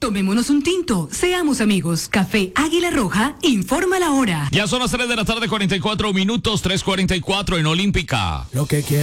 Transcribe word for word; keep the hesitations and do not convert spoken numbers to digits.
Tomémonos un tinto, seamos amigos. Café Águila Roja, informa la hora. Ya son las tres de la tarde, cuarenta y cuatro minutos, tres cuarenta y cuatro en Olímpica. Lo que quiero.